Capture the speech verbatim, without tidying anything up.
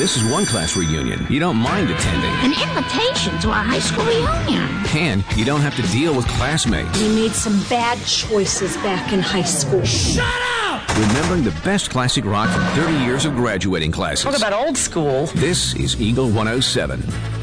This is one class reunion you don't mind attending. An invitation to our high school reunion. And you don't have to deal with classmates. We made some bad choices back in high school. Shut up! Remembering the best classic rock from thirty years of graduating classes. What about old school? This is Eagle one oh seven.